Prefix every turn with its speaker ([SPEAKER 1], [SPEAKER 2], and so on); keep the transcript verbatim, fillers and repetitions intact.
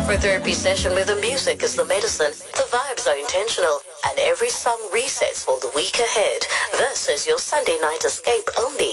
[SPEAKER 1] For therapy session where the music is the medicine, the vibes are intentional, and every song resets for the week ahead. This is your Sunday night escape only